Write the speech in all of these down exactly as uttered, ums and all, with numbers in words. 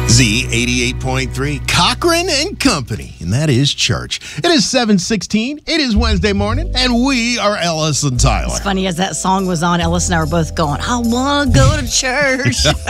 Z eighty-eight point three, Cochran and Company, and that is church. It is seven sixteen, it is Wednesday morning, and we are Ellis and Tyler. It's funny, as that song was on, Ellis and I were both going, I want to go to church.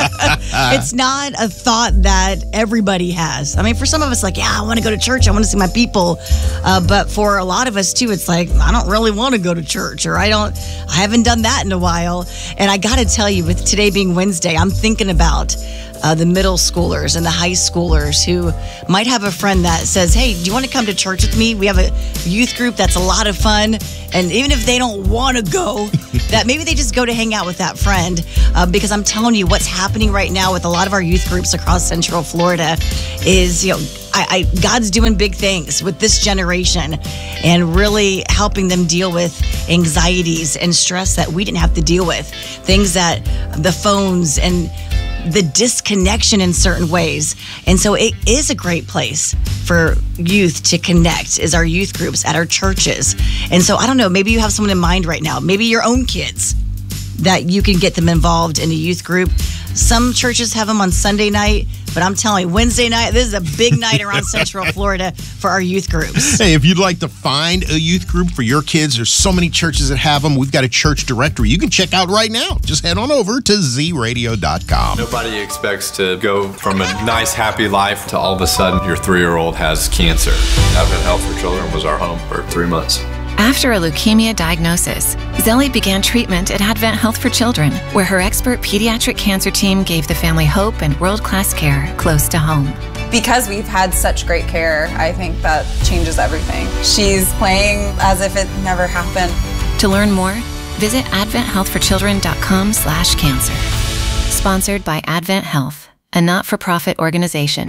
It's not a thought that everybody has. I mean, for some of us, like, yeah, I want to go to church, I want to see my people. Uh, but for a lot of us, too, it's like, I don't really want to go to church, or I don't, I haven't done that in a while. And I got to tell you, with today being Wednesday, I'm thinking about Uh, the middle schoolers and the high schoolers who might have a friend that says, hey, do you want to come to church with me? We have a youth group that's a lot of fun. And even if they don't want to go, that maybe they just go to hang out with that friend. Uh, because I'm telling you, what's happening right now with a lot of our youth groups across Central Florida is, you know, I, I, God's doing big things with this generation and really helping them deal with anxieties and stress that we didn't have to deal with. Things that the phones and the disconnection in certain ways. And so it is a great place for youth to connect, is our youth groups at our churches. And so I don't know, maybe you have someone in mind right now, maybe your own kids, that you can get them involved in a youth group. Some churches have them on Sunday night, but I'm telling you, Wednesday night, this is a big night around Central Florida for our youth groups. Hey, if you'd like to find a youth group for your kids, there's so many churches that have them. We've got a church directory you can check out right now. Just head on over to z radio dot com. Nobody expects to go from a nice, happy life to all of a sudden your three-year-old has cancer. Advent Health for Children was our home for three months. After a leukemia diagnosis, Zelly began treatment at Advent Health for Children, where her expert pediatric cancer team gave the family hope and world-class care close to home. Because we've had such great care, I think that changes everything. She's playing as if it never happened. To learn more, visit advent health for children dot com slash cancer. Sponsored by Advent Health, a not-for-profit organization.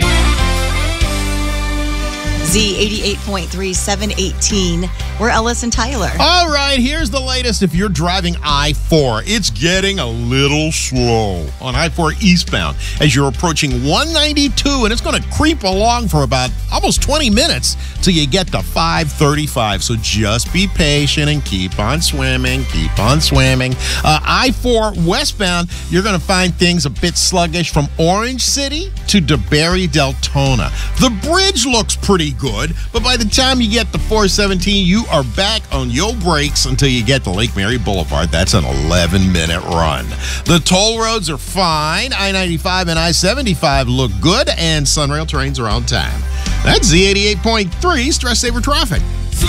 Z eighty-eight point three, seven eighteen. We're Ellis and Tyler. All right, here's the latest. If you're driving I four, it's getting a little slow on I four eastbound as you're approaching one ninety-two, and it's going to creep along for about almost twenty minutes till you get to five thirty-five. So just be patient and keep on swimming, keep on swimming. Uh, I four westbound, you're going to find things a bit sluggish from Orange City to DeBerry Deltona. The bridge looks pretty good, but by the time you get to four seventeen, you are back on your brakes until you get to Lake Mary Boulevard. That's an eleven minute run. The toll roads are fine. I ninety-five and I seventy-five look good, and Sunrail trains are on time. That's Z eighty-eight point three, Stress Saver Traffic.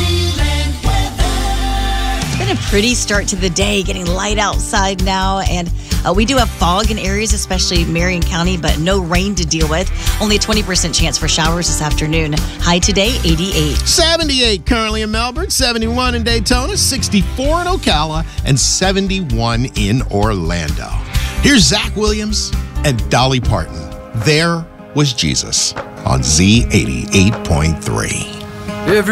It's been a pretty start to the day, getting light outside now, and uh, we do have fog in areas, especially Marion County, but no rain to deal with. Only a twenty percent chance for showers this afternoon. High today, eighty-eight. seventy-eight currently in Melbourne, seventy-one in Daytona, sixty-four in Ocala, and seventy-one in Orlando. Here's Zach Williams and Dolly Parton. There Was Jesus on Z eighty-eight point three.